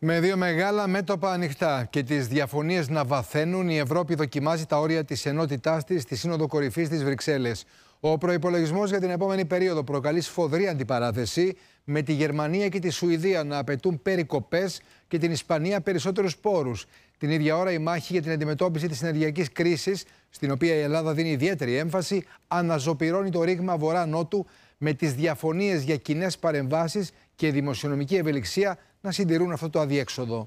Με δύο μεγάλα μέτωπα ανοιχτά και τις διαφωνίες να βαθαίνουν, η Ευρώπη δοκιμάζει τα όρια της ενότητάς της στη Σύνοδο Κορυφής της Βρυξέλλες. Ο προϋπολογισμός για την επόμενη περίοδο προκαλεί σφοδρή αντιπαράθεση, με τη Γερμανία και τη Σουηδία να απαιτούν περικοπές και την Ισπανία περισσότερους πόρους. Την ίδια ώρα, η μάχη για την αντιμετώπιση της ενεργειακής κρίσης, στην οποία η Ελλάδα δίνει ιδιαίτερη έμφαση, αναζωπυρώνει το ρήγμα βορρά-νότου, με τις διαφωνίες για κοινές παρεμβάσεις και δημοσιονομική ευελιξία να συντηρούν αυτό το αδιέξοδο.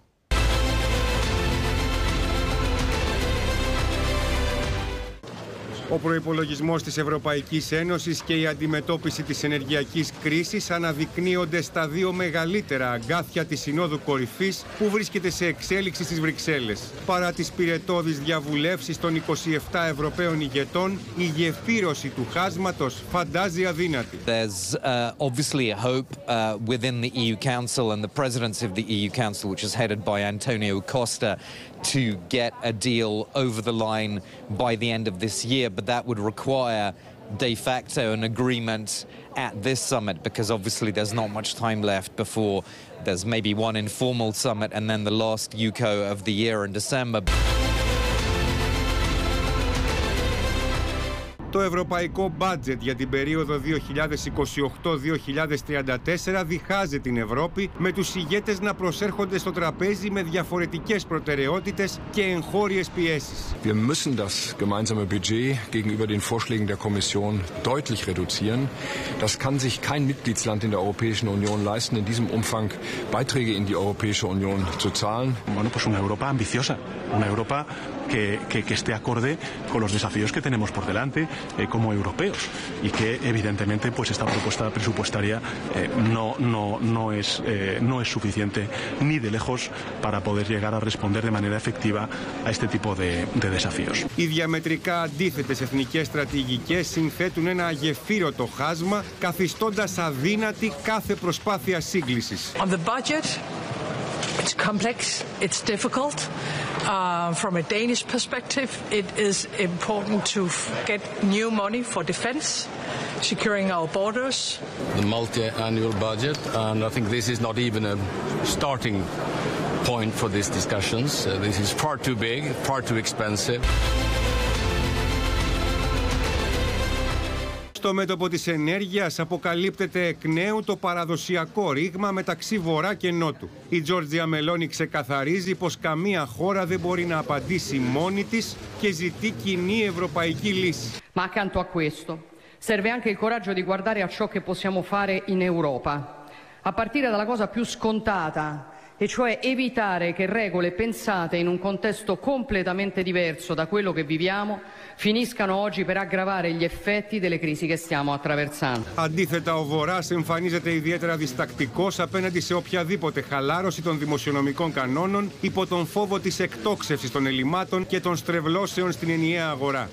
Ο προϋπολογισμός της Ευρωπαϊκής Ένωσης και η αντιμετώπιση της ενεργειακής κρίσης αναδεικνύονται στα δύο μεγαλύτερα αγκάθια της Συνόδου Κορυφής που βρίσκεται σε εξέλιξη στις Βρυξέλλες. Παρά τις πυρετώδεις διαβουλεύσεις των 27 Ευρωπαίων ηγετών, η γεφύρωση του χάσματος φαντάζει αδύνατη. There's obviously a hope within the EU Council and the presidency of the EU Council, which is headed by Antonio Costa, to get a deal over the line by the end of this year, but that would require de facto an agreement at this summit, because obviously there's not much time left before there's maybe one informal summit and then the last UCO of the year in December. Το ευρωπαϊκό μπάτζετ για την περίοδο 2028-2034 διχάζει την Ευρώπη, με τους ηγέτες να προσέρχονται στο τραπέζι με διαφορετικές προτεραιότητες και εγχώριες πιέσεις. Wir müssen das gemeinsame Budget gegenüber den Vorschlägen der Kommission deutlich reduzieren. Das kann sich kein Mitgliedsland in der Europäischen Union leisten, in diesem Umfang Beiträge in die Europäische Union zu zahlen. Bueno, pues una Europa ambiciosa, una Europa que esté acorde con los desafíos que tenemos por delante como europeos, y que evidentemente pues esta propuesta presupuestaria no es suficiente ni de lejos para poder llegar a responder de manera efectiva a este tipo de desafíos. Οι διαμετρικά αντίθετες εθνικές στρατηγικές συνθέτουν ένα αγεφύρωτο χάσμα, καθιστώντας αδύνατη κάθε προσπάθεια σύγκλησης. On the budget, it's complex, it's difficult. From a Danish perspective, it is important to get new money for defense, securing our borders. The multi-annual budget, and I think this is not even a starting point for these discussions. This is far too big, far too expensive. Στο μέτωπο της ενέργειας αποκαλύπτεται εκ νέου το παραδοσιακό ρήγμα μεταξύ Βορρά και Νότου. Η Τζόρτζια Μελόνι ξεκαθαρίζει πως καμία χώρα δεν μπορεί να απαντήσει μόνη της και ζητεί κοινή ευρωπαϊκή λύση. Ma accanto a questo serve anche il coraggio di guardare a ciò che possiamo fare in Europa, a partire dalla cosa più scontata, e cioè evitare che regole pensate in un contesto completamente diverso da quello che viviamo finiscano oggi per aggravare gli effetti delle crisi che stiamo attraversando. Αντίθετα, ο Βορράς εμφανίζεται ιδιαίτερα διστακτικός απέναντι σε οποιαδήποτε χαλάρωση των δημοσιονομικών κανόνων, υπό τον φόβο της εκτόξευσης των ελλημάτων και των στρεβλώσεων στην ενιαία αγορά.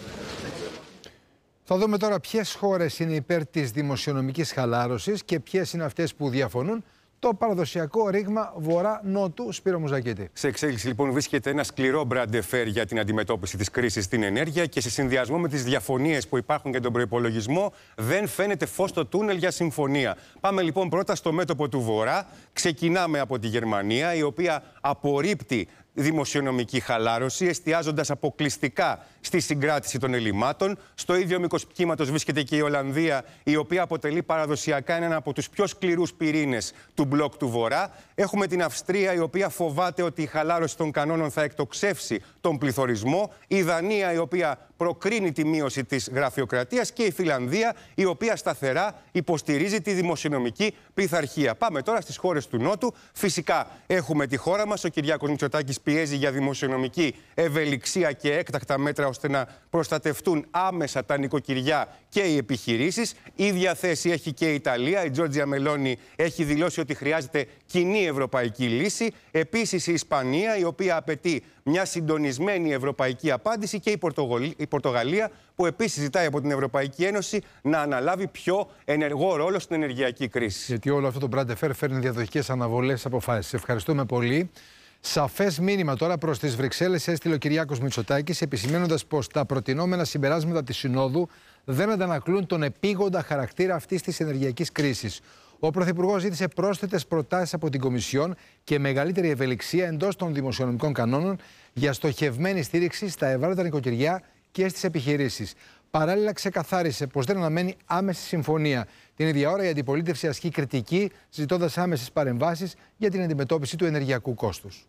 Θα δούμε τώρα ποιες χώρες είναι υπέρ της δημοσιονομικής χαλάρωσης και ποιες είναι αυτές που διαφωνούν. Το παραδοσιακό ρήγμα Βορρά-Νότου. Σπύρο Μουζακίτη. Σε εξέλιξη λοιπόν βρίσκεται ένα σκληρό μπραντεφέρ για την αντιμετώπιση της κρίσης στην ενέργεια, και σε συνδυασμό με τις διαφωνίες που υπάρχουν για τον προϋπολογισμό δεν φαίνεται φως στο τούνελ για συμφωνία. Πάμε λοιπόν πρώτα στο μέτωπο του Βορρά. Ξεκινάμε από τη Γερμανία, η οποία απορρίπτει δημοσιονομική χαλάρωση, εστιάζοντας αποκλειστικά στη συγκράτηση των ελλημάτων. Στο ίδιο μήκος κύματος βρίσκεται και η Ολλανδία, η οποία αποτελεί παραδοσιακά έναν από τους πιο σκληρούς πυρήνες του μπλοκ του Βορρά. Έχουμε την Αυστρία, η οποία φοβάται ότι η χαλάρωση των κανόνων θα εκτοξεύσει τον πληθωρισμό. Η Δανία, η οποία προκρίνει τη μείωση της γραφειοκρατίας, και η Φιλανδία, η οποία σταθερά υποστηρίζει τη δημοσιονομική πειθαρχία. Πάμε τώρα στις χώρες του Νότου. Φυσικά έχουμε τη χώρα μας. Ο Κυριάκος Μητσοτάκης πιέζει για δημοσιονομική ευελιξία και έκτακτα μέτρα ώστε να προστατευτούν άμεσα τα νοικοκυριά και οι επιχειρήσεις. Ίδια θέση έχει και η Ιταλία. Η Τζόρτζια Μελόνι έχει δηλώσει ότι χρειάζεται κοινή ευρωπαϊκή λύση. Επίσης η Ισπανία, η οποία απαιτεί μια συντονισμένη ευρωπαϊκή απάντηση, και η Πορτογαλία, που επίσης ζητάει από την Ευρωπαϊκή Ένωση να αναλάβει πιο ενεργό ρόλο στην ενεργειακή κρίση. Γιατί όλο αυτό το μπραντεφέρ φέρνει διαδοχικές αναβολές αποφάσεις. Ευχαριστούμε πολύ. Σαφές μήνυμα τώρα προς τις Βρυξέλλες έστειλε ο Κυριάκος Μητσοτάκης, επισημαίνοντας πως τα προτινόμενα συμπεράσματα της Συνόδου δεν αντανακλούν τον επίγοντα χαρακτήρα αυτής της ενεργειακής κρίσης. Ο Πρωθυπουργός ζήτησε πρόσθετες προτάσεις από την Κομισιόν και μεγαλύτερη ευελιξία εντός των δημοσιονομικών κανόνων για στοχευμένη στήριξη στα ευάλωτα νοικοκυριά και στις επιχειρήσεις. Παράλληλα, ξεκαθάρισε πως δεν αναμένει άμεση συμφωνία. Την ίδια ώρα, η αντιπολίτευση ασκεί κριτική, ζητώντας άμεσες παρεμβάσεις για την αντιμετώπιση του ενεργειακού κόστους.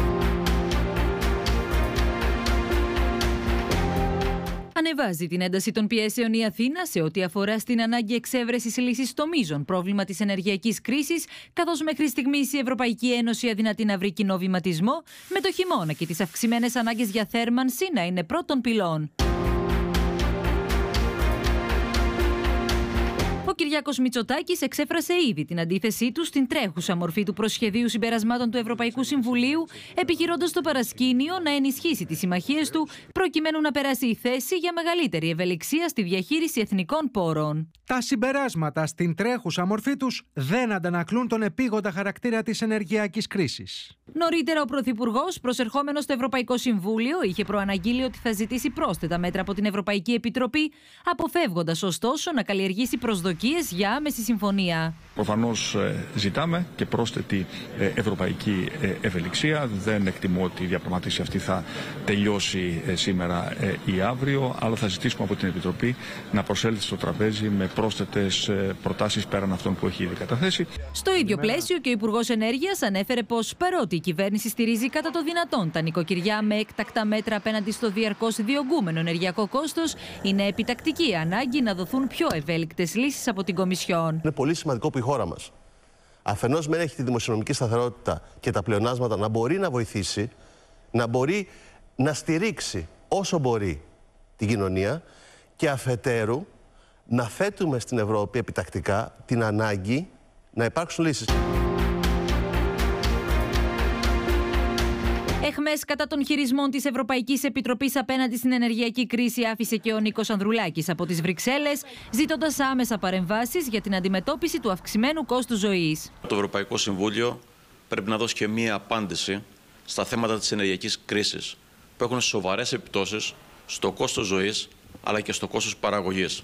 Ανεβάζει την ένταση των πιέσεων η Αθήνα σε ό,τι αφορά στην ανάγκη εξέβρεσης λύσης στο μείζον πρόβλημα της ενεργειακής κρίσης, καθώς μέχρι στιγμής η Ευρωπαϊκή Ένωση αδυνατεί να βρει κοινό βηματισμό, με το χειμώνα και τις αυξημένες ανάγκες για θέρμανση να είναι πρώτων πυλών. Ο Κυριάκος Μητσοτάκης εξέφρασε ήδη την αντίθεσή του στην τρέχουσα μορφή του προσχεδίου συμπερασμάτων του Ευρωπαϊκού Συμβουλίου, επιχειρώντας το παρασκήνιο να ενισχύσει τις συμμαχίες του, προκειμένου να περάσει η θέση για μεγαλύτερη ευελιξία στη διαχείριση εθνικών πόρων. Τα συμπεράσματα στην τρέχουσα μορφή τους δεν αντανακλούν τον επίγοντα χαρακτήρα της ενεργειακής κρίσης. Νωρίτερα, ο Πρωθυπουργός, προσερχόμενος στο Ευρωπαϊκό Συμβούλιο, είχε προαναγγείλει ότι θα ζητήσει πρόσθετα μέτρα από την Ευρωπαϊκή Επιτροπή, αποφεύγοντας ωστόσο να καλλιεργήσει προσδοκίες για άμεση συμφωνία. Προφανώς ζητάμε και πρόσθετη ευρωπαϊκή ευελιξία. Δεν εκτιμώ ότι η διαπραγμάτευση αυτή θα τελειώσει σήμερα ή αύριο, αλλά θα ζητήσουμε από την Επιτροπή να προσέλθει στο τραπέζι με πρόσθετες προτάσεις πέραν αυτών που έχει ήδη καταθέσει. Στο ίδιο πλαίσιο και ο Υπουργός Ενέργειας ανέφερε πως παρότι η κυβέρνηση στηρίζει κατά το δυνατόν τα νοικοκυριά με έκτακτα μέτρα απέναντι στο διαρκώς διωγγούμενο ενεργειακό κόστος, είναι επιτακτική ανάγκη να δοθούν πιο ευέλικτες λύσεις από την Κομισιόν. Είναι πολύ σημαντικό που η χώρα μας, αφενός μεν έχει τη δημοσιονομική σταθερότητα και τα πλεονάσματα, να μπορεί να βοηθήσει, να μπορεί να στηρίξει όσο μπορεί την κοινωνία, και αφετέρου να θέτουμε στην Ευρώπη επιτακτικά την ανάγκη να υπάρξουν λύσεις. Εχμές κατά των χειρισμών της Ευρωπαϊκής Επιτροπής απέναντι στην ενεργειακή κρίση άφησε και ο Νίκος Ανδρουλάκης από τις Βρυξέλλες, ζητώντας άμεσα παρεμβάσεις για την αντιμετώπιση του αυξημένου κόστου ζωής. Το Ευρωπαϊκό Συμβούλιο πρέπει να δώσει και μία απάντηση στα θέματα της ενεργειακής κρίσης, που έχουν σοβαρές επιπτώσεις στο κόστος ζωής αλλά και στο κόστος παραγωγής.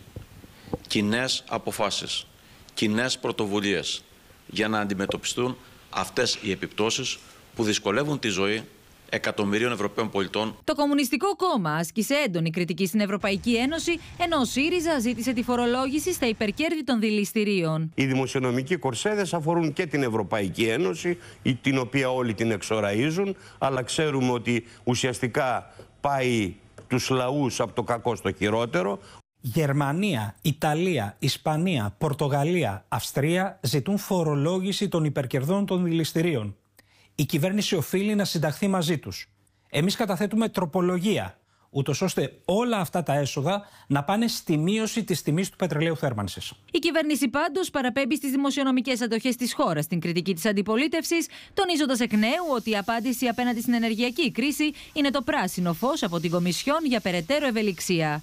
Κοινές αποφάσεις, κοινές πρωτοβουλίες για να αντιμετωπιστούν αυτές οι επιπτώσεις που δυσκολεύουν τη ζωή εκατομμυρίων Ευρωπαίων πολιτών. Το Κομμουνιστικό Κόμμα άσκησε έντονη κριτική στην Ευρωπαϊκή Ένωση, ενώ ο ΣΥΡΙΖΑ ζήτησε τη φορολόγηση στα υπερκέρδη των δηληστηρίων. Οι δημοσιονομικοί κορσέδες αφορούν και την Ευρωπαϊκή Ένωση, την οποία όλοι την εξοραΐζουν, αλλά ξέρουμε ότι ουσιαστικά πάει τους λαούς από το κακό στο χειρότερο. Γερμανία, Ιταλία, Ισπανία, Πορτογαλία, Αυστρία ζητούν φορολόγηση των υπερκερδών των δηληστηρίων. Η κυβέρνηση οφείλει να συνταχθεί μαζί τους. Εμείς καταθέτουμε τροπολογία, ούτως ώστε όλα αυτά τα έσοδα να πάνε στη μείωση της τιμής του πετρελαίου θέρμανσης. Η κυβέρνηση πάντως παραπέμπει στις δημοσιονομικές αντοχές της χώρας στην κριτική της αντιπολίτευσης, τονίζοντας εκ νέου ότι η απάντηση απέναντι στην ενεργειακή κρίση είναι το πράσινο φως από την Κομισιόν για περαιτέρω ευελιξία.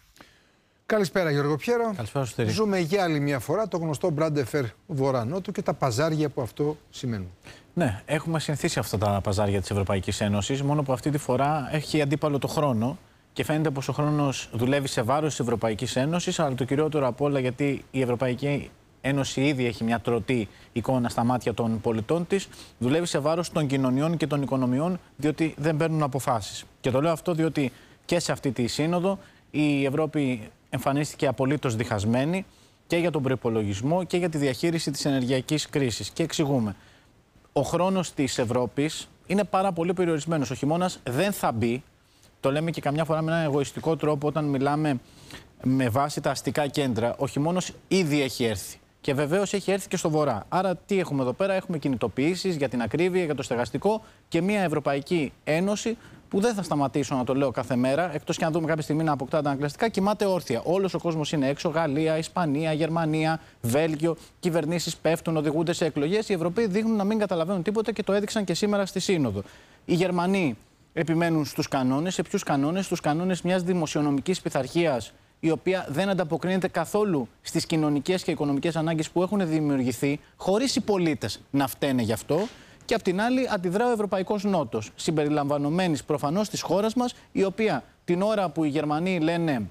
Καλησπέρα Γιώργο Πιέρο. Καλησπέρα Σωτήρη. Ζούμε για άλλη μια φορά το γνωστό Μπραντεφέρ Βορρά-Νότου και τα παζάρια που αυτό σημαίνουν. Ναι, έχουμε συνηθίσει αυτά τα παζάρια της Ευρωπαϊκής Ένωσης, μόνο που αυτή τη φορά έχει αντίπαλο το χρόνο και φαίνεται πως ο χρόνος δουλεύει σε βάρος της Ευρωπαϊκής Ένωσης, αλλά το κυριότερο απ' όλα γιατί η Ευρωπαϊκή Ένωση ήδη έχει μια τρωτή εικόνα στα μάτια των πολιτών της, δουλεύει σε βάρος των κοινωνιών και των οικονομιών, διότι δεν παίρνουν αποφάσεις. Και το λέω αυτό διότι και σε αυτή τη σύνοδο η Ευρώπη εμφανίστηκε απολύτως διχασμένη και για τον προϋπολογισμό και για τη διαχείριση της ενεργειακής κρίσης. Και εξηγούμε. Ο χρόνος της Ευρώπης είναι πάρα πολύ περιορισμένος. Ο χειμώνας δεν θα μπει. Το λέμε και καμιά φορά με έναν εγωιστικό τρόπο όταν μιλάμε με βάση τα αστικά κέντρα. Ο χειμώνας ήδη έχει έρθει. Και βεβαίως έχει έρθει και στο βορρά. Άρα τι έχουμε εδώ πέρα? Έχουμε κινητοποιήσεις για την ακρίβεια, για το στεγαστικό και μια Ευρωπαϊκή Ένωση που δεν θα σταματήσω να το λέω κάθε μέρα, εκτός και αν δούμε κάποια στιγμή να αποκτά τα αναγκαστικά, κοιμάται όρθια. Όλος ο κόσμος είναι έξω. Γαλλία, Ισπανία, Γερμανία, Βέλγιο. Κυβερνήσεις πέφτουν, οδηγούνται σε εκλογές. Οι Ευρωπαίοι δείχνουν να μην καταλαβαίνουν τίποτα και το έδειξαν και σήμερα στη Σύνοδο. Οι Γερμανοί επιμένουν στους κανόνες. Σε ποιους κανόνες? Στους κανόνες μιας δημοσιονομικής πειθαρχίας, η οποία δεν ανταποκρίνεται καθόλου στις κοινωνικές και οικονομικές ανάγκες που έχουν δημιουργηθεί, χωρίς οι πολίτες να φταίνε γι' αυτό. Και απ' την άλλη αντιδρά ο Ευρωπαϊκός Νότος, συμπεριλαμβανομένης προφανώς της χώρας μας, η οποία την ώρα που οι Γερμανοί λένε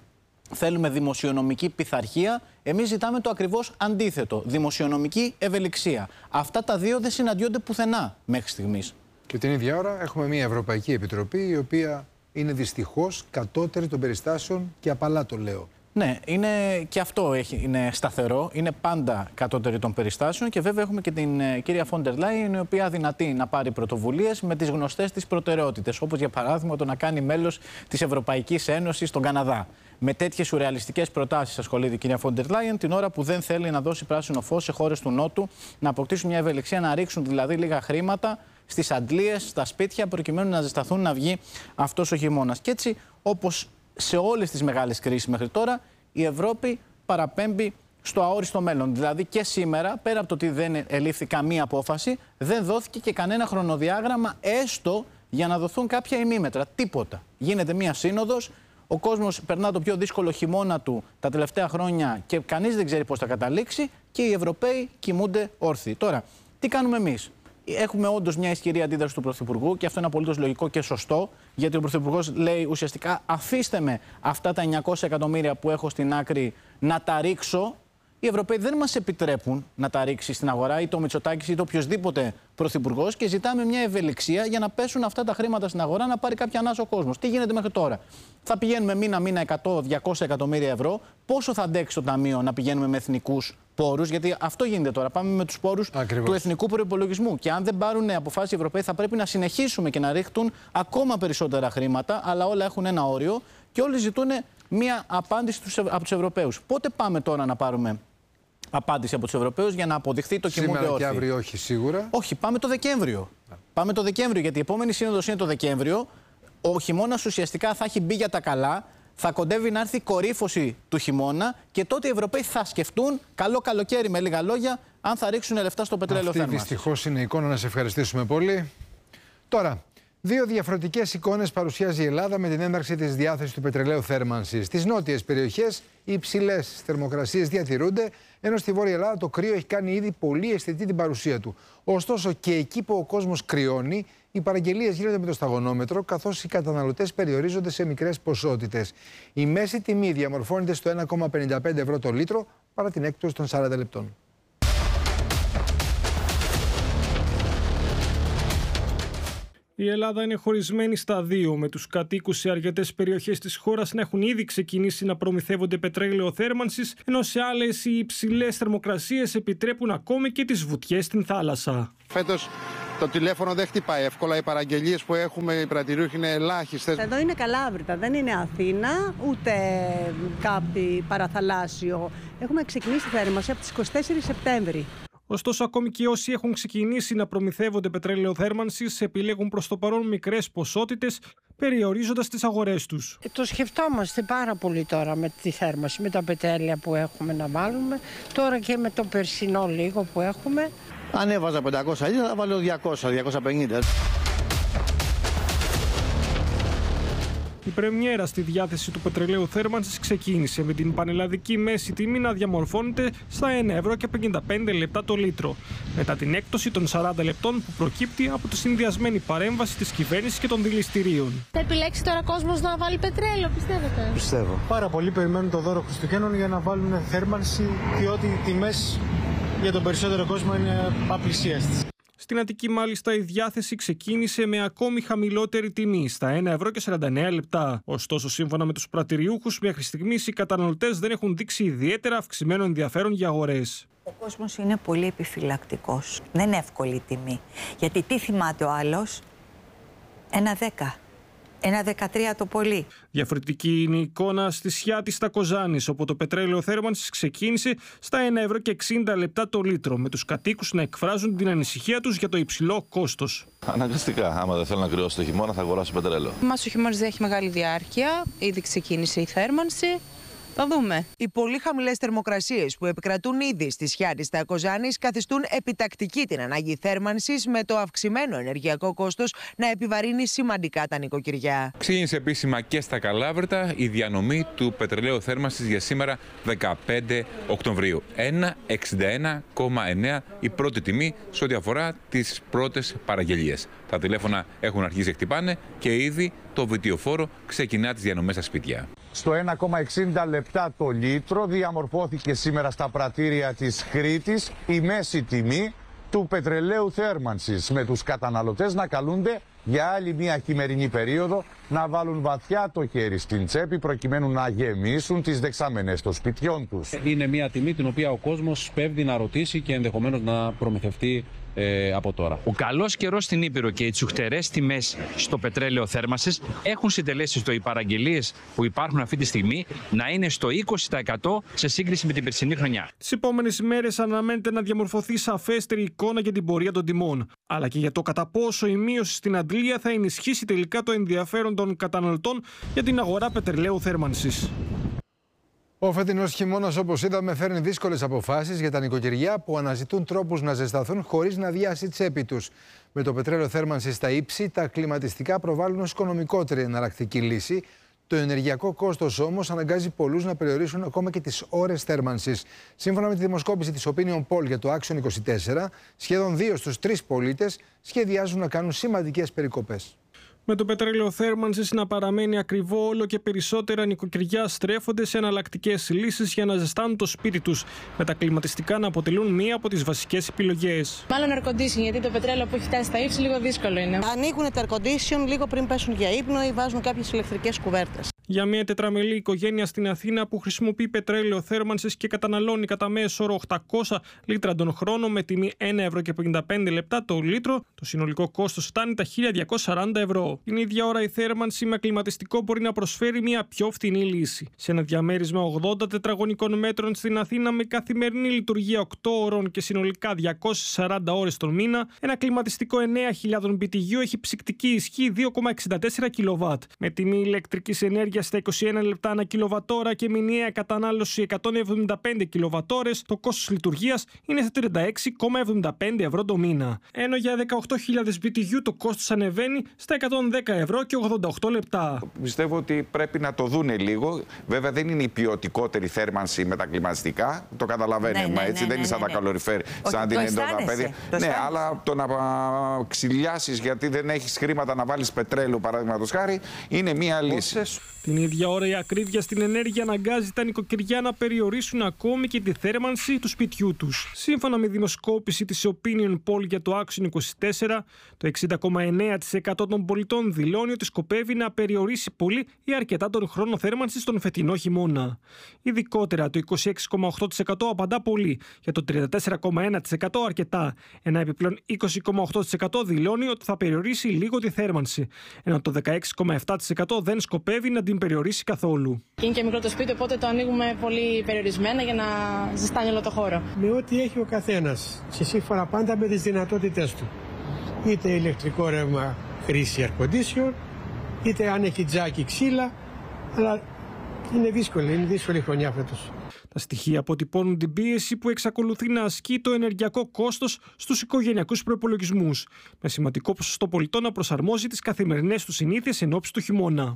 θέλουμε δημοσιονομική πειθαρχία. Εμείς ζητάμε το ακριβώς αντίθετο. Δημοσιονομική ευελιξία. Αυτά τα δύο δεν συναντιόνται πουθενά μέχρι στιγμής. Και την ίδια ώρα έχουμε μια Ευρωπαϊκή Επιτροπή η οποία είναι δυστυχώς κατώτερη των περιστάσεων και απαλά το λέω. Ναι, και αυτό είναι σταθερό, είναι πάντα κατώτερη των περιστάσεων και βέβαια έχουμε και την κυρία Φόντερ Λάιεν, η οποία δυνατεί να πάρει πρωτοβουλίες με τις γνωστές της προτεραιότητες, όπως για παράδειγμα το να κάνει μέλος της Ευρωπαϊκής Ένωσης στον Καναδά. Με τέτοιες σουρεαλιστικές προτάσεις ασχολείται η κυρία Φόντερ Λάιεν, την ώρα που δεν θέλει να δώσει πράσινο φως σε χώρες του Νότου, να αποκτήσουν μια ευελιξία, να ρίξουν δηλαδή λίγα χρήματα στις αντλίες, στα σπίτια, προκειμένου να ζεσταθούν να βγει αυτός ο χειμώνας. Και έτσι, όπως σε όλες τις μεγάλες κρίσεις μέχρι τώρα, η Ευρώπη παραπέμπει στο αόριστο μέλλον. Δηλαδή και σήμερα, πέρα από το ότι δεν ελήφθη καμία απόφαση, δεν δόθηκε και κανένα χρονοδιάγραμμα, έστω για να δοθούν κάποια ημίμετρα. Τίποτα. Γίνεται μία σύνοδος, ο κόσμος περνά το πιο δύσκολο χειμώνα του τα τελευταία χρόνια και κανείς δεν ξέρει πώς θα καταλήξει και οι Ευρωπαίοι κοιμούνται όρθιοι. Τώρα, τι κάνουμε εμείς? Έχουμε όντως μια ισχυρή αντίδραση του Πρωθυπουργού και αυτό είναι απολύτως λογικό και σωστό, γιατί ο Πρωθυπουργός λέει ουσιαστικά αφήστε με αυτά τα 900 εκατομμύρια που έχω στην άκρη να τα ρίξω. Οι Ευρωπαίοι δεν μας επιτρέπουν να τα ρίξει στην αγορά, είτε ο Μητσοτάκης είτε οποιοδήποτε πρωθυπουργός, και ζητάμε μια ευελιξία για να πέσουν αυτά τα χρήματα στην αγορά, να πάρει κάποια ανάσα ο κόσμος. Τι γίνεται μέχρι τώρα? Θα πηγαίνουμε μήνα-μήνα 100-200 εκατομμύρια ευρώ. Πόσο θα αντέξει το Ταμείο να πηγαίνουμε με εθνικούς πόρους? Γιατί αυτό γίνεται τώρα. Πάμε με τους πόρους του εθνικού προϋπολογισμού. Και αν δεν πάρουν αποφάσεις οι Ευρωπαίοι, θα πρέπει να συνεχίσουμε και να ρίχνουν ακόμα περισσότερα χρήματα. Αλλά όλα έχουν ένα όριο και όλοι ζητούν μια απάντηση από τους Ευρωπαίους. Πότε πάμε τώρα να πάρουμε απάντηση από τους Ευρωπαίους για να αποδειχθεί το κοιμούνται όρθιοι? Σήμερα και αύριο όχι σίγουρα. Όχι, πάμε το Δεκέμβριο. Πάμε το Δεκέμβριο, γιατί η επόμενη σύνοδος είναι το Δεκέμβριο. Ο χειμώνας ουσιαστικά θα έχει μπει για τα καλά. Θα κοντεύει να έρθει η κορύφωση του χειμώνα και τότε οι Ευρωπαίοι θα σκεφτούν, καλό καλοκαίρι με λίγα λόγια, αν θα ρίξουν λεφτά στο πετρέλαιο θέρμανσης. Αυτή δυστυχώς είναι η εικόνα. Να σε ευχαριστήσουμε πολύ. Τώρα, δύο διαφορετικές εικόνες παρουσιάζει η Ελλάδα με την έναρξη της διάθεσης του πετρελαίου θέρμανσης. Στις νότιες περιοχές οι υψηλές θερμοκρασίες διατηρούνται, ενώ στη Βόρεια Ελλάδα το κρύο έχει κάνει ήδη πολύ αισθητή την παρουσία του. Ωστόσο, και εκεί που ο κόσμος κρυώνει, οι παραγγελίες γίνονται με το σταγονόμετρο, καθώς οι καταναλωτές περιορίζονται σε μικρές ποσότητες. Η μέση τιμή διαμορφώνεται στο 1,55 ευρώ το λίτρο, παρά την έκπτωση των 40 λεπτών. Η Ελλάδα είναι χωρισμένη στα δύο, με τους κατοίκους σε αρκετές περιοχές της χώρας να έχουν ήδη ξεκινήσει να προμηθεύονται πετρέλαιο θέρμανσης, ενώ σε άλλες οι υψηλές θερμοκρασίες επιτρέπουν ακόμη και τις βουτιές στην θάλασσα. Φέτος το τηλέφωνο δεν χτυπάει εύκολα, οι παραγγελίες που έχουμε, οι πρατηριούχοι είναι ελάχιστες. Εδώ είναι Καλάβρητα, δεν είναι Αθήνα, ούτε κάτι παραθαλάσσιο. Έχουμε ξεκινήσει θέρμανση από τις 24 Σεπτέμβρη. Ωστόσο, ακόμη και όσοι έχουν ξεκινήσει να προμηθεύονται πετρέλαιο θέρμανσης επιλέγουν προς το παρόν μικρές ποσότητες, περιορίζοντας τις αγορές τους. Το σκεφτόμαστε πάρα πολύ τώρα με τη θέρμανση, με τα πετρέλαια που έχουμε να βάλουμε, τώρα και με το περσινό λίγο που έχουμε. Αν έβαζα 500 λίτρα θα βάλω 200-250. Η πρεμιέρα στη διάθεση του πετρελαίου θέρμανσης ξεκίνησε με την πανελλαδική μέση τιμή να διαμορφώνεται στα 1,55 ευρώ το λίτρο, μετά την έκπτωση των 40 λεπτών που προκύπτει από τη συνδυασμένη παρέμβαση της κυβέρνησης και των δηληστηρίων. Θα επιλέξει τώρα κόσμος να βάλει πετρέλαιο, πιστεύετε? Πιστεύω. Πάρα πολλοί περιμένουν το δώρο Χριστουγέννων για να βάλουν θέρμανση, διότι οι τιμές για τον περισσότερο κόσμο είναι απλησίαστες. Στην Αττική, μάλιστα, η διάθεση ξεκίνησε με ακόμη χαμηλότερη τιμή, στα 1,49 ευρώ. Ωστόσο, σύμφωνα με τους πρατηριούχους, μέχρι στιγμής οι καταναλωτές δεν έχουν δείξει ιδιαίτερα αυξημένο ενδιαφέρον για αγορές. Ο κόσμος είναι πολύ επιφυλακτικός. Δεν είναι εύκολη η τιμή. Γιατί τι θυμάται ο άλλος? 1,10. 1,13 το πολύ. Διαφορετική είναι η εικόνα στη Σιάτη στα Κοζάνης, όπου το πετρέλαιο θέρμανσης ξεκίνησε στα 1,60 ευρώ το λίτρο, με τους κατοίκους να εκφράζουν την ανησυχία τους για το υψηλό κόστος. Αναγκαστικά, άμα δεν θέλω να κρυώσω το χειμώνα, θα αγοράσω πετρέλαιο. Μας ο χειμώνας δεν έχει μεγάλη διάρκεια, ήδη ξεκίνησε η θέρμανση. Θα δούμε. Οι πολύ χαμηλές θερμοκρασίες που επικρατούν ήδη στη Σιάτη στα Κοζάνης καθιστούν επιτακτική την ανάγκη θέρμανσης, με το αυξημένο ενεργειακό κόστος να επιβαρύνει σημαντικά τα νοικοκυριά. Ξεκίνησε επίσημα και στα Καλάβρητα η διανομή του πετρελαίου θέρμανσης για σήμερα 15 Οκτωβρίου. 1,61,9 η πρώτη τιμή σε ό,τι αφορά τις πρώτες παραγγελίες. Τα τηλέφωνα έχουν αρχίσει να χτυπάνε και ήδη το βιτιοφόρο ξεκινά τις διανομές στα σπίτια. στο 1,60 λεπτά το λίτρο. Διαμορφώθηκε σήμερα στα πρατήρια της Κρήτης η μέση τιμή του πετρελαίου θέρμανσης, με τους καταναλωτές να καλούνται για άλλη μια χειμερινή περίοδο να βάλουν βαθιά το χέρι στην τσέπη προκειμένου να γεμίσουν τις δεξαμενές των σπιτιών τους. Είναι μια τιμή την οποία ο κόσμος σπέβδει να ρωτήσει και ενδεχομένως να προμηθευτεί από τώρα. Ο καλός καιρός στην Ήπειρο και οι τσουχτερές τιμές στο πετρέλαιο θέρμανσης έχουν συντελέσει στο οι παραγγελίες που υπάρχουν αυτή τη στιγμή να είναι στο 20% σε σύγκριση με την περσινή χρονιά. Τις επόμενες ημέρες αναμένεται να διαμορφωθεί σαφέστερη εικόνα για την πορεία των τιμών, αλλά και για το κατά πόσο η μείωση στην αντλία θα ενισχύσει τελικά το ενδιαφέρον των καταναλωτών για την αγορά πετρελαίου θέρμανσης. Ο φετινός χειμώνας, όπως είδαμε, φέρνει δύσκολες αποφάσεις για τα νοικοκυριά που αναζητούν τρόπους να ζεσταθούν χωρίς να αδειάσει η τσέπη τους. Με το πετρέλαιο θέρμανσης στα ύψη, τα κλιματιστικά προβάλλουν ως οικονομικότερη εναλλακτική λύση. Το ενεργειακό κόστος όμως αναγκάζει πολλούς να περιορίσουν ακόμα και τις ώρες θέρμανσης. Σύμφωνα με τη δημοσκόπηση της Opinion Poll για το Action 24, σχεδόν 2 στους 3 πολίτες σχεδιάζουν να κάνουν σημαντικές περικοπές. Με το πετρέλαιο θέρμανσης να παραμένει ακριβό, όλο και περισσότερα νοικοκυριά στρέφονται σε εναλλακτικές λύσεις για να ζεστάνουν το σπίτι τους, με τα κλιματιστικά να αποτελούν μία από τις βασικές επιλογές. Μάλλον air condition, γιατί το πετρέλαιο που έχει φτάσει στα ύψη λίγο δύσκολο είναι. Ανοίγουν τα air condition λίγο πριν πέσουν για ύπνο ή βάζουν κάποιες ηλεκτρικές κουβέρτες. Για μια τετραμελή οικογένεια στην Αθήνα που χρησιμοποιεί πετρέλαιο θέρμανσης και καταναλώνει κατά μέσο όρο 800 λίτρα τον χρόνο με τιμή 1,55 ευρώ το λίτρο, το συνολικό κόστος φτάνει τα 1.240 ευρώ. Την ίδια ώρα η θέρμανση με κλιματιστικό μπορεί να προσφέρει μια πιο φθηνή λύση. Σε ένα διαμέρισμα 80 τετραγωνικών μέτρων στην Αθήνα με καθημερινή λειτουργία 8 ώρων και συνολικά 240 ώρες τον μήνα, ένα κλιματιστικό 9.000 BTU έχει ψυκτική ισχύ 2,64 kW. Με τιμή ηλεκτρικής ενέργειας στα 21 λεπτά ανά κιλοβατόρα και μηνιαία κατανάλωση 175 κιλοβατόρες, το κόστος λειτουργίας είναι στα 36,75 ευρώ το μήνα. Ενώ για 18.000 BTU το κόστος ανεβαίνει στα 110 ευρώ και 88 λεπτά. Πιστεύω ότι πρέπει να το δούνε λίγο. Βέβαια δεν είναι η ποιοτικότερη θέρμανση με τα κλιματιστικά. Το καταλαβαίνουμε έτσι. Δεν είναι σαν τα καλοριφέρ, σαν την εντοδαπέδια. Ναι, αλλά το να ξυλιάσεις γιατί δεν έχεις χρήματα να βάλεις πετρέλαιο, παραδείγματος χάρη, είναι μία λύση. Την ίδια ώρα η ακρίβεια στην ενέργεια αναγκάζει τα νοικοκυριά να περιορίσουν ακόμη και τη θέρμανση του σπιτιού τους. Σύμφωνα με δημοσκόπηση της Opinion Poll για το Action 24, το 60,9% των πολιτών δηλώνει ότι σκοπεύει να περιορίσει πολύ ή αρκετά τον χρόνο θέρμανσης τον φετινό χειμώνα. Ειδικότερα, το 26,8% απαντά πολύ, για το 34,1% αρκετά. Ένα επιπλέον 20,8% δηλώνει ότι θα περιορίσει λίγο τη θέρμανση, ενώ το 16,7% δεν σκοπεύει να την περιορίσει καθόλου. Είναι και μικρό το σπίτι, οπότε το ανοίγουμε πολύ περιορισμένα για να ζεστάνει όλο το χώρο. Με ό,τι έχει ο καθένας, σε σύμφωνα πάντα με τις δυνατότητες του. Είτε ηλεκτρικό ρεύμα χρήση air condition, είτε αν έχει τζάκι ξύλα, αλλά είναι δύσκολη χρονιά φέτος. Τα στοιχεία αποτυπώνουν την πίεση που εξακολουθεί να ασκεί το ενεργειακό κόστος στους οικογενειακούς προϋπολογισμούς, με σημαντικό ποσοστό πολιτών να προσαρμόζει τις καθημερινές του συνήθειες εν ώψη του χειμώνα.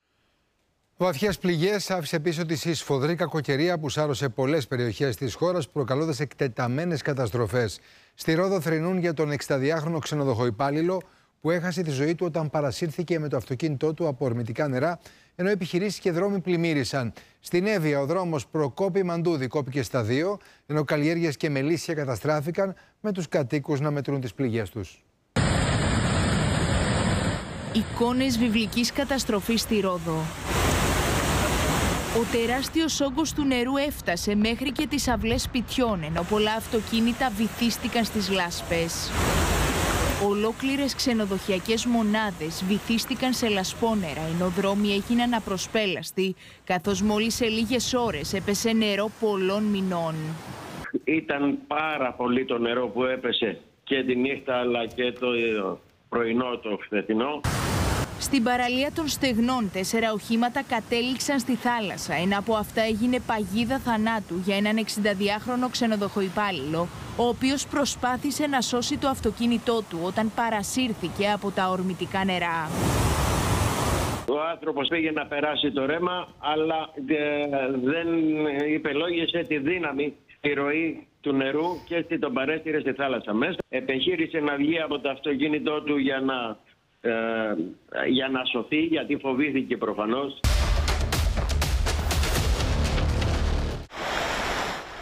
Βαθιές πληγές άφησε πίσω της η σφοδρή κακοκαιρία που σάρωσε πολλές περιοχές της χώρας, προκαλώντας εκτεταμένες καταστροφές. Στη Ρόδο θρηνούν για τον 62χρονο ξενοδοχοϊπάλληλο που έχασε τη ζωή του όταν παρασύρθηκε με το αυτοκίνητό του από ορμητικά νερά, ενώ επιχειρήσεις και δρόμοι πλημμύρισαν. Στην Εύβοια ο δρόμος Προκόπη Μαντούδη κόπηκε στα 2, ενώ καλλιέργειες και μελίσια καταστράφηκαν, με τους κατοίκους να μετρούν τις πληγές τους. Εικόνες βιβλικής καταστροφής στη Ρόδο. Ο τεράστιος όγκος του νερού έφτασε μέχρι και τις αυλές σπιτιών, ενώ πολλά αυτοκίνητα βυθίστηκαν στις λάσπες. Ολόκληρες ξενοδοχειακές μονάδες βυθίστηκαν σε λασπόνερα, ενώ δρόμοι έγιναν απροσπέλαστοι, καθώς μόλις σε λίγες ώρες έπεσε νερό πολλών μηνών. Ήταν πάρα πολύ το νερό που έπεσε και τη νύχτα αλλά και το πρωινό το φθετινό. Στην παραλία των Στεγνών 4 οχήματα κατέληξαν στη θάλασσα. Ένα από αυτά έγινε παγίδα θανάτου για έναν 62χρονο ξενοδοχοϊπάλληλο, ο οποίος προσπάθησε να σώσει το αυτοκίνητό του όταν παρασύρθηκε από τα ορμητικά νερά. Ο άνθρωπος πήγε να περάσει το ρέμα, αλλά δεν υπελόγισε τη δύναμη στη ροή του νερού και έτσι τον παρέστηρε στη θάλασσα μέσα. Επιχείρησε να βγει από το αυτοκίνητό του για να σωθεί, γιατί φοβήθηκε προφανώς.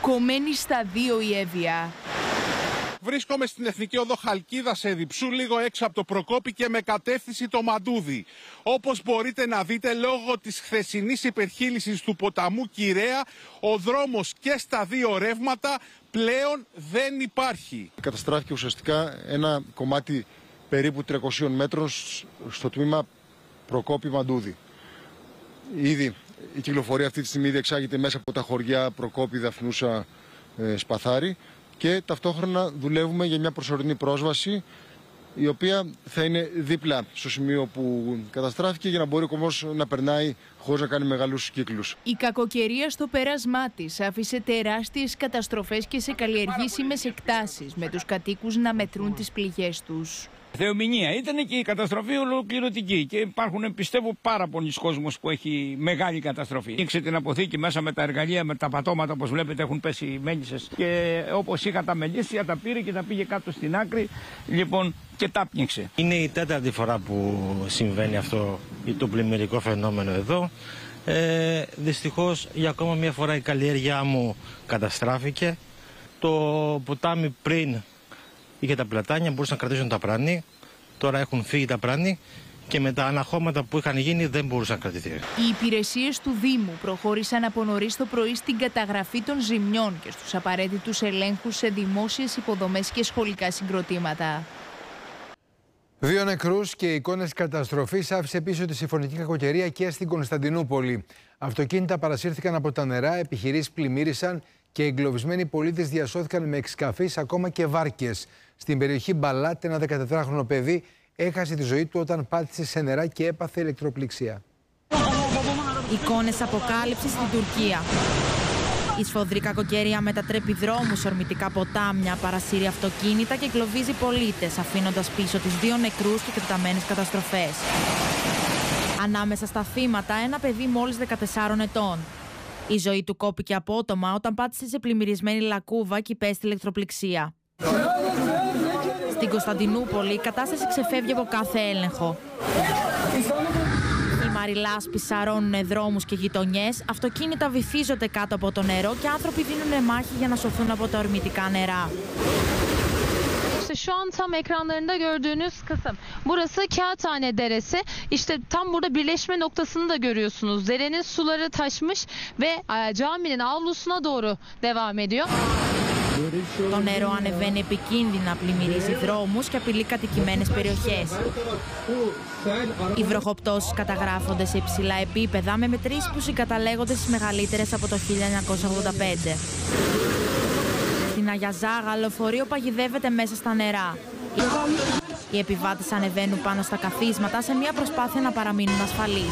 Κομμένη στα δύο η Εύβοια. Βρίσκομαι στην Εθνική Οδό Χαλκίδας σε Διψού, λίγο έξω από το Προκόπη και με κατεύθυνση το Μαντούδι. Όπως μπορείτε να δείτε, λόγω της χθεσινής υπερχείλησης του ποταμού Κυραία, ο δρόμος και στα δύο ρεύματα πλέον δεν υπάρχει. Καταστράφηκε ουσιαστικά ένα κομμάτι περίπου 300 μέτρων στο τμήμα Προκόπη Μαντούδι. Ήδη η κυκλοφορία αυτή τη στιγμή διεξάγεται μέσα από τα χωριά Προκόπη, Δαφνούσα, Σπαθάρη και ταυτόχρονα δουλεύουμε για μια προσωρινή πρόσβαση η οποία θα είναι δίπλα στο σημείο που καταστράφηκε για να μπορεί ο κομμός να περνάει χωρίς να κάνει μεγάλους κύκλους. Η κακοκαιρία στο πέρασμά της άφησε τεράστιες καταστροφές και σε καλλιεργήσιμες εκτάσεις, με τους κατοίκους να μετρούν τις πληγές τους. Θεομηνία. Ήταν και η καταστροφή ολοκληρωτική και υπάρχουν, πιστεύω, πάρα πολλοί κόσμος που έχει μεγάλη καταστροφή. Ήξε την αποθήκη μέσα με τα εργαλεία, με τα πατώματα, όπως βλέπετε, έχουν πέσει μέλισσες. Και όπως είχα τα μελίσια, τα πήρε και τα πήγε κάτω στην άκρη, λοιπόν, και τα πνίξε. Είναι η τέταρτη φορά που συμβαίνει αυτό το πλημμυρικό φαινόμενο εδώ. Δυστυχώς, για ακόμα μια φορά η καλλιέργειά μου καταστράφηκε. Το ποτάμι πριν είχε τα πλατάνια, μπορούσαν να κρατήσουν τα πράνη. Τώρα έχουν φύγει τα πράνη και με τα αναχώματα που είχαν γίνει δεν μπορούσαν να κρατηθεί. Οι υπηρεσίες του Δήμου προχώρησαν από νωρίς το πρωί στην καταγραφή των ζημιών και στους απαραίτητους ελέγχους σε δημόσιες υποδομές και σχολικά συγκροτήματα. 2 νεκρούς και εικόνες καταστροφής άφησε πίσω τη συμφωνική κακοκαιρία και στην Κωνσταντινούπολη. Αυτοκίνητα παρασύρθηκαν από τα νερά, επιχειρήσεις πλημμύρισαν και εγκλωβισμένοι πολίτες διασώθηκαν με εξκαφείς, ακόμα και βάρκες. Στην περιοχή Μπαλάτε, ένα 14χρονο παιδί έχασε τη ζωή του όταν πάτησε σε νερά και έπαθε ηλεκτροπληξία. Εικόνες αποκάλυψης στην Τουρκία. Η σφοδρή κακοκαιρία μετατρέπει δρόμους, ορμητικά ποτάμια, παρασύρει αυτοκίνητα και εγκλωβίζει πολίτες, αφήνοντας πίσω τους 2 νεκρούς και εκτεταμένες καταστροφές. Ανάμεσα στα θύματα, ένα παιδί μόλις 14 ετών. Η ζωή του κόπηκε απότομα όταν πάτησε σε πλημμυρισμένη λακκούβα και υπέστη ηλεκτροπληξία. Στην Κωνσταντινούπολη η κατάσταση ξεφεύγει από κάθε έλεγχο. Οι μαριλάσποι σαρώνουν δρόμους και γειτονιές, αυτοκίνητα βυθίζονται κάτω από το νερό και άνθρωποι δίνουν μάχη για να σωθούν από τα ορμητικά νερά. Şu an tam ekranlarında gördüğünüz kısım. Burası Kağıthane Deresi. İşte tam burada birleşme noktasını da görüyorsunuz. Derenin suları taşmış ve caminin avlusuna doğru devam ediyor. Το νερό ανεβαίνει επικίνδυνα, πλημμυρίζει δρόμους και απειλεί κατοικημένες περιοχές. Οι βροχοπτώσεις καταγράφονται σε υψηλά επίπεδα με μετρήσεις που συγκαταλέγονται στις μεγαλύτερες από το 1985. Στην Αγιαζάγα, λεωφορείο παγιδεύεται μέσα στα νερά. Οι επιβάτες ανεβαίνουν πάνω στα καθίσματα σε μια προσπάθεια να παραμείνουν ασφαλείς.